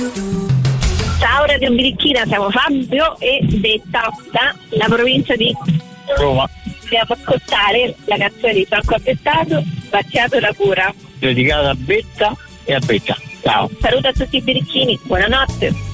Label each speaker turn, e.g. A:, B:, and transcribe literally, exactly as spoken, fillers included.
A: Ciao Radio Birichina, siamo Fabio e Betta dalla provincia di
B: Roma.
A: Andiamo a ascoltare la canzone di Franco Abbettato, Baciato la cura,
B: dedicata a Betta e a Betta. Ciao.
A: Saluto a tutti i birichini, buonanotte.